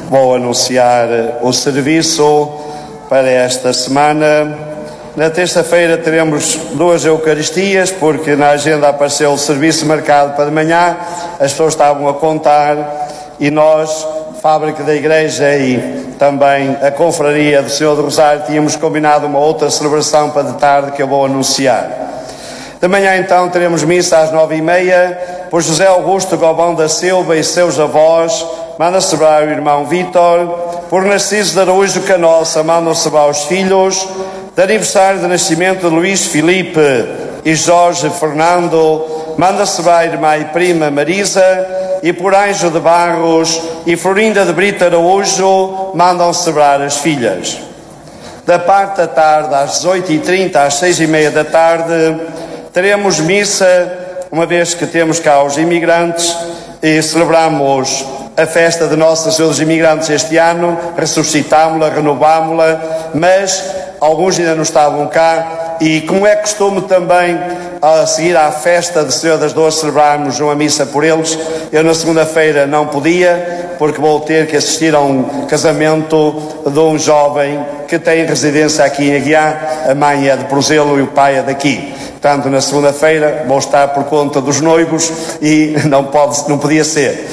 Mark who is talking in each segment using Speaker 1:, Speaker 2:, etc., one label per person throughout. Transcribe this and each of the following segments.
Speaker 1: Vou anunciar o serviço para esta semana. Na terça-feira teremos 2 Eucaristias, porque na agenda apareceu o serviço marcado para de manhã, as pessoas estavam a contar, e nós, Fábrica da Igreja e também a Confraria do Senhor do Rosário, tínhamos combinado uma outra celebração para de tarde que eu vou anunciar. De manhã então teremos missa às 9h30, por José Augusto Galvão da Silva e seus avós, manda celebrar o irmão Vítor. Por Narciso de Araújo Canossa, mandam celebrar os filhos. De aniversário de nascimento de Luís Filipe e Jorge Fernando, manda celebrar a irmã e prima Marisa. E por Anjo de Barros e Florinda de Brito Araújo, mandam celebrar as filhas. Da parte da tarde, às 18h30, às 6h30 da tarde, teremos missa, uma vez que temos cá os imigrantes e celebramos a festa de Nossa Senhora dos Imigrantes este ano, ressuscitámo-la, renovámo-la, mas alguns ainda não estavam cá, e como é costume também, a seguir à festa de Senhor das Dores, celebrarmos uma missa por eles. Eu na segunda-feira não podia, porque vou ter que assistir a um casamento de um jovem que tem residência aqui em Aguiar, a mãe é de Prozelo e o pai é daqui. Portanto, na segunda-feira vou estar por conta dos noivos e não podia ser.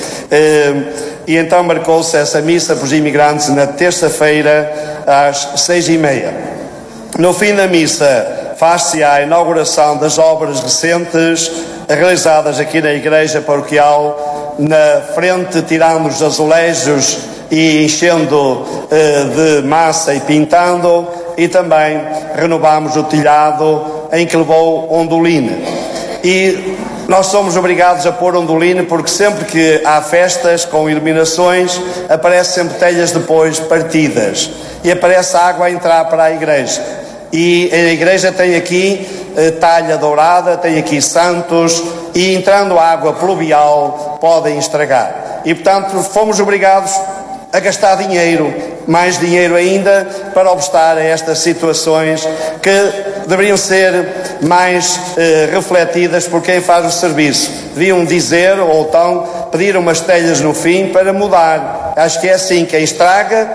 Speaker 1: E então marcou-se essa missa para os imigrantes na terça-feira às 6h30. No fim da missa faz-se a inauguração das obras recentes realizadas aqui na Igreja Paroquial. Na frente tirando os azulejos e enchendo de massa e pintando, e também renovamos o telhado em que levou onduline. E nós somos obrigados a pôr onduline porque sempre que há festas com iluminações aparecem sempre telhas depois partidas e aparece água a entrar para a igreja. E a igreja tem aqui talha dourada, tem aqui santos, e entrando água pluvial podem estragar. E portanto fomos obrigados a gastar dinheiro, mais dinheiro ainda, para obstar a estas situações que deveriam ser mais refletidas por quem faz o serviço. Deviam dizer, ou então pedir umas telhas no fim para mudar. Acho que é assim, quem estraga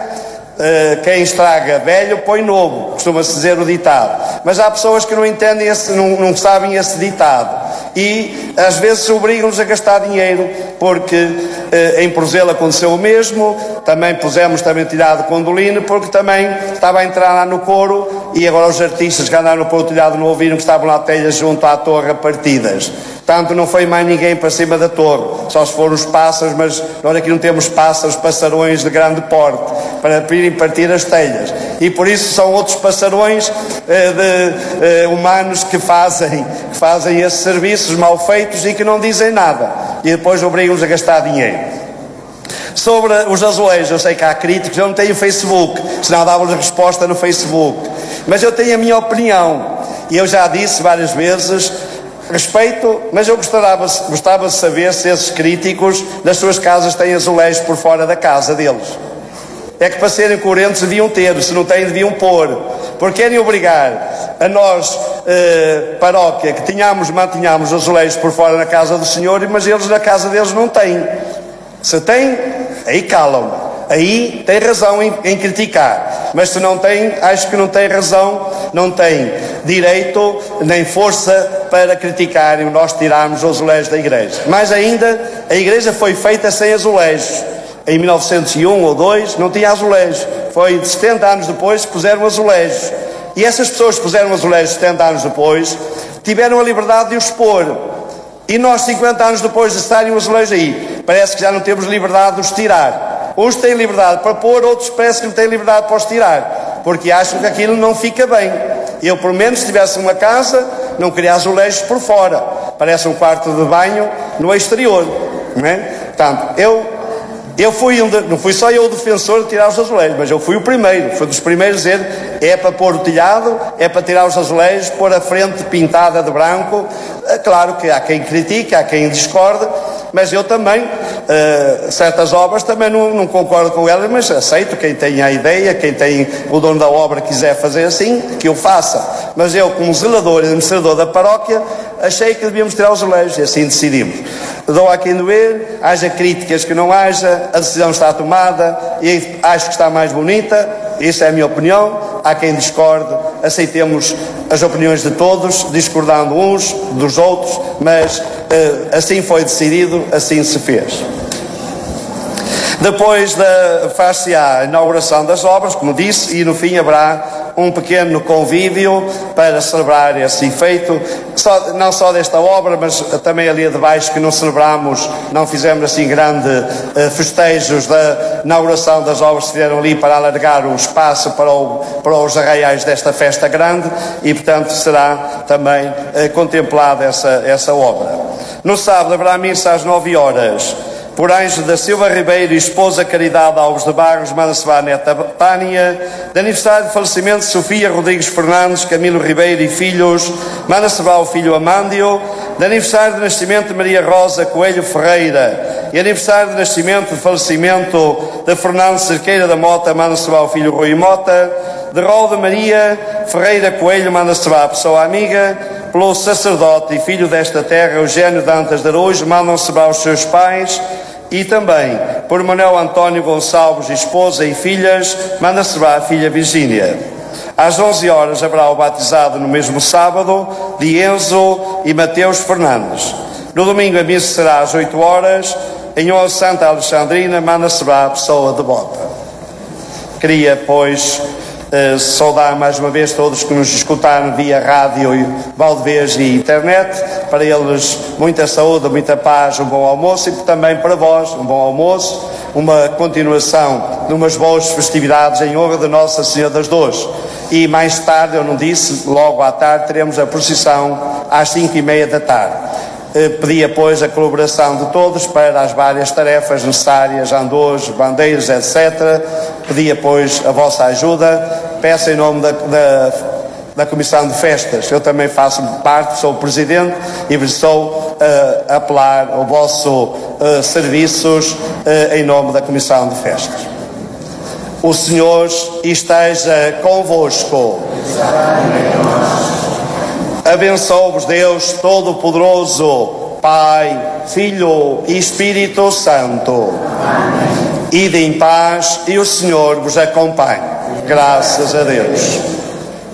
Speaker 1: velho põe novo, costuma-se dizer o ditado. Mas há pessoas que não entendem não sabem esse ditado, e às vezes obrigam-nos a gastar dinheiro, porque em Prozelo aconteceu o mesmo. Também pusemos telhado com onduline, porque também estava a entrar lá no coro, e agora os artistas que andaram para o telhado não ouviram que estavam lá telhas junto à torre partidas. Portanto, não foi mais ninguém para cima da torre, só se foram os pássaros, mas nós aqui não temos pássaros, passarões de grande porte para irem partir as telhas, e por isso são outros passarões humanos que fazem esses serviços mal feitos e que não dizem nada, e depois obrigam-nos a gastar dinheiro. Sobre os azulejos, eu sei que há críticos, eu não tenho Facebook, senão dava-lhes resposta no Facebook, mas eu tenho a minha opinião, e eu já disse várias vezes, respeito, mas eu gostava de saber se esses críticos nas suas casas têm azulejos por fora da casa deles. É que para serem coerentes deviam ter, se não têm deviam pôr, porque querem obrigar a nós, paróquia, que mantinhamos azulejos por fora na casa do Senhor, mas eles na casa deles não têm. Se têm, aí calam, aí tem razão em criticar, mas se não tem, acho que não tem razão, não tem direito nem força para criticar e nós tirarmos os azulejos da igreja. Mais ainda, a igreja foi feita sem azulejos. Em 1901 ou 2 não tinha azulejos, foi de 70 anos depois que puseram azulejos, e essas pessoas que puseram azulejos 70 anos depois tiveram a liberdade de os pôr, e nós 50 anos depois de estarem os azulejos aí, parece que já não temos liberdade de os tirar. Uns têm liberdade para pôr, outros parece que não têm liberdade para os tirar, porque acham que aquilo não fica bem. Eu, pelo menos, se tivesse uma casa, não queria azulejos por fora, parece um quarto de banho no exterior, não é? Portanto, eu não fui só eu o defensor de tirar os azulejos, mas eu fui o primeiro, fui dos primeiros a dizer, é para pôr o telhado, é para tirar os azulejos, pôr a frente pintada de branco. Claro que há quem critique, há quem discorde, Mas eu também, certas obras também não concordo com elas, mas aceito quem tem a ideia, quem tem o dono da obra quiser fazer assim, que eu faça. Mas eu, como zelador e administrador da paróquia, achei que devíamos tirar os azulejos e assim decidimos. Dou a quem doer, haja críticas que não haja, a decisão está tomada e acho que está mais bonita, isso é a minha opinião. Há quem discorde, aceitemos as opiniões de todos, discordando uns dos outros, mas assim foi decidido, assim se fez. Depois far-se a inauguração das obras, como disse, e no fim haverá um pequeno convívio para celebrar esse efeito, não só desta obra, mas também ali de baixo, que não celebramos, não fizemos assim grandes festejos da inauguração das obras, se fizeram ali para alargar o espaço para os arraiais desta festa grande, e portanto será também contemplada essa obra. No sábado haverá missa às 9 horas, por Ângelo da Silva Ribeiro e esposa Caridade Alves de Barros, manda-se a neta Tânia. De aniversário de falecimento de Sofia Rodrigues Fernandes, Camilo Ribeiro e filhos, manda-se o filho Amândio. De aniversário de nascimento de Maria Rosa Coelho Ferreira e aniversário de nascimento de falecimento de Fernando Cerqueira da Mota, manda-se o filho Rui Mota. De rol de Maria Ferreira Coelho, manda-se a pessoa amiga. Pelo sacerdote e filho desta terra, Eugênio Dantas de Araújo, mandam-se aos seus pais. E também, por Manuel António Gonçalves, esposa e filhas, manda-se a filha Virgínia. Às 11 horas haverá o batizado no mesmo sábado de Enzo e Mateus Fernandes. No domingo a missa será às 8 horas, em honra de Santa Alexandrina, manda-se a pessoa devota. Queria, pois, saudar mais uma vez todos que nos escutaram via rádio, Valdevez e internet. Para eles muita saúde, muita paz, um bom almoço, e também para vós um bom almoço, uma continuação de umas boas festividades em honra de Nossa Senhora das Dores. E mais tarde, eu não disse, logo à tarde teremos a procissão às 5:30 da tarde. Pedia, pois, a colaboração de todos para as várias tarefas necessárias, andores, bandeiras, etc. Pedia, pois, a vossa ajuda. Peço em nome da Comissão de Festas. Eu também faço parte, sou o Presidente, e estou a apelar ao vosso serviços em nome da Comissão de Festas. O Senhor esteja convosco. Abençoe-vos Deus Todo-Poderoso, Pai, Filho e Espírito Santo. Amém. Ide em paz e o Senhor vos acompanhe. Graças a Deus.